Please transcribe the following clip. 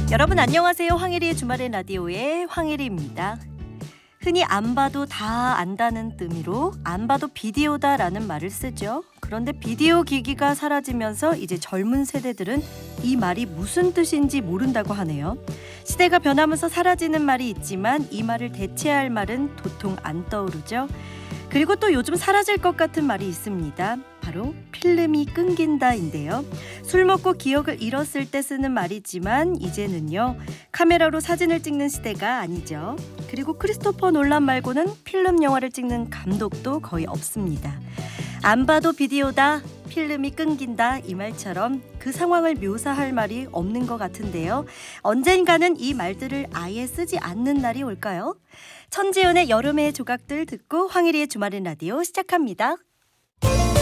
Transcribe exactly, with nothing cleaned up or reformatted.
여러분 안녕하세요. 황혜리의 주말의 라디오의 황혜리입니다. 흔히 안 봐도 다 안다는 의미로 안 봐도 비디오다라는 말을 쓰죠. 그런데 비디오 기기가 사라지면서 이제 젊은 세대들은 이 말이 무슨 뜻인지 모른다고 하네요. 시대가 변하면서 사라지는 말이 있지만 이 말을 대체할 말은 도통 안 떠오르죠. 그리고 또 요즘 사라질 것 같은 말이 있습니다. 바로 필름이 끊긴다인데요. 술 먹고 기억을 잃었을 때 쓰는 말이지만 이제는요, 카메라로 사진을 찍는 시대가 아니죠. 그리고 크리스토퍼 놀란 말고는 필름 영화를 찍는 감독도 거의 없습니다. 안 봐도 비디오다, 필름이 끊긴다, 이 말처럼 그 상황을 묘사할 말이 없는 것 같은데요. 언젠가는 이 말들을 아예 쓰지 않는 날이 올까요? 천지연의 여름의 조각들 듣고 황혜리의 주말엔 라디오 시작합니다.